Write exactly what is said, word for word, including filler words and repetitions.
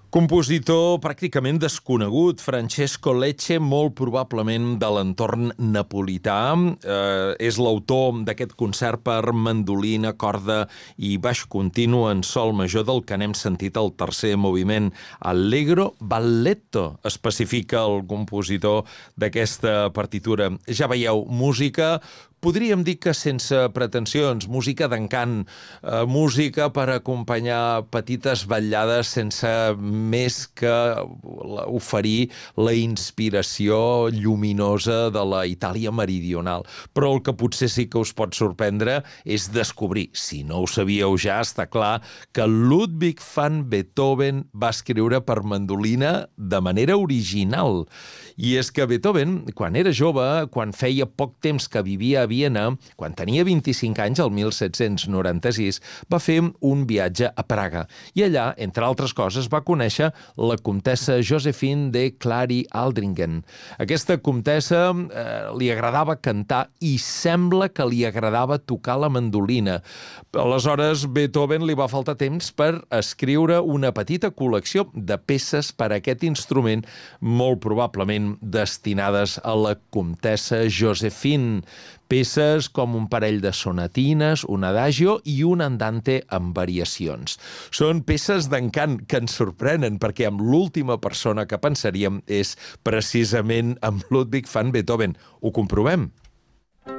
Compositor pràcticament desconegut, Francesco Lecce, molt probablement de l'entorn napolità. Eh, és l'autor d'aquest concert per mandolina, corda i baix continu en sol major del que n'hem sentit el tercer moviment. Allegro balletto, especifica el compositor d'aquesta partitura. Ja veieu, música... Podríem dir que sense pretensions, música d'encant, eh, música per acompanyar petites vetllades sense més que oferir la inspiració lluminosa de la Itàlia meridional. Però el que potser sí que us pot sorprendre és descobrir, si no ho sabíeu ja, està clar, que Ludwig van Beethoven va escriure per mandolina de manera original. I és que Beethoven, quan era jove, quan feia poc temps que vivia a Viena, quan tenia vint-i-cinc anys, el mil set-cents noranta-sis, va fer un viatge a Praga. I allà, entre altres coses, va conèixer la comtessa Josephine de Clary-Aldringen. Aquesta comtessa eh, li agradava cantar i sembla que li agradava tocar la mandolina. Aleshores, Beethoven li va faltar temps per escriure una petita col·lecció de peces per a aquest instrument, molt probablement destinades a la comtessa Josephine. Peces com un parell de sonatines, un adagio i un andante amb variacions. Són peces d'encant que ens sorprenen perquè amb l'última persona que pensaríem és precisament amb Ludwig van Beethoven. Ho comprovem.